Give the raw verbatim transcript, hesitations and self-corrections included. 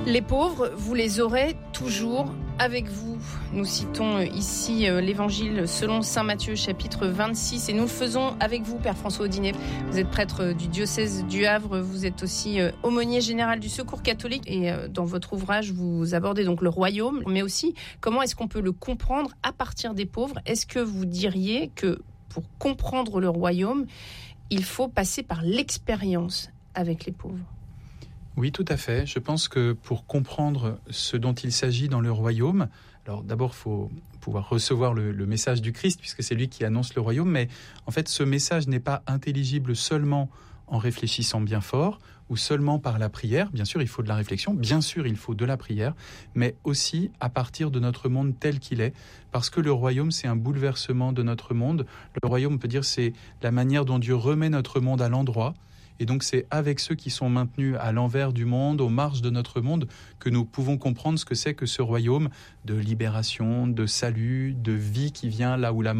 Les pauvres, vous les aurez toujours avec vous. Nous citons ici l'évangile selon saint Matthieu, chapitre vingt-six, et nous le faisons avec vous, Père François Audinet. Vous êtes prêtre du diocèse du Havre, vous êtes aussi aumônier général du Secours catholique, et dans votre ouvrage, vous abordez donc le royaume, mais aussi comment est-ce qu'on peut le comprendre à partir des pauvres. Est-ce que vous diriez que pour comprendre le royaume, il faut passer par l'expérience avec les pauvres ? Oui, tout à fait. Je pense que pour comprendre ce dont il s'agit dans le royaume, alors d'abord, il faut pouvoir recevoir le, le message du Christ, puisque c'est lui qui annonce le royaume, mais en fait, ce message n'est pas intelligible seulement en réfléchissant bien fort, ou seulement par la prière. Bien sûr, il faut de la réflexion, bien sûr, il faut de la prière, mais aussi à partir de notre monde tel qu'il est, parce que le royaume, c'est un bouleversement de notre monde. Le royaume, on peut dire, c'est la manière dont Dieu remet notre monde à l'endroit. Et donc c'est avec ceux qui sont maintenus à l'envers du monde, aux marges de notre monde, que nous pouvons comprendre ce que c'est que ce royaume de libération, de salut, de vie qui vient là où la